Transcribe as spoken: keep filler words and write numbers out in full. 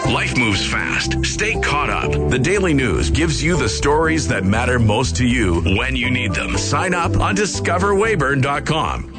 Life moves fast. Stay caught up. The Daily News gives you the stories that matter most to you when you need them. Sign up on discover weyburn dot com.